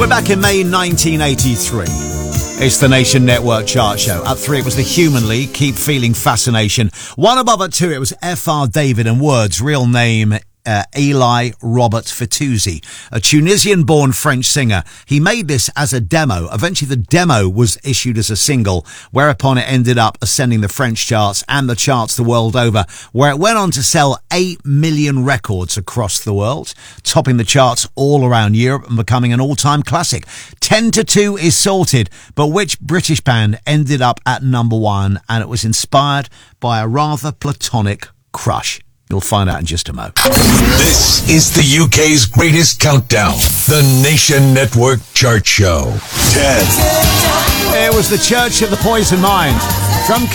We're back in May 1983. It's the Nation Network chart show. At 3, it was the Human League, Keep Feeling Fascination. One above at 2, it was F.R. David and Words, real name Eli Robert Fitoussi, a Tunisian-born French singer. He made this as a demo. Eventually the demo was issued as a single, whereupon it ended up ascending the French charts and the charts the world over, where it went on to sell 8 million records across the world, topping the charts all around Europe and becoming an all-time classic. 10-2 is sorted, but which British band ended up at number 1? And it was inspired by a rather platonic crush. You'll find out in just a mo. This is the UK's greatest countdown, the Nation Network Chart Show. 10. It was the Church of the Poison Mind from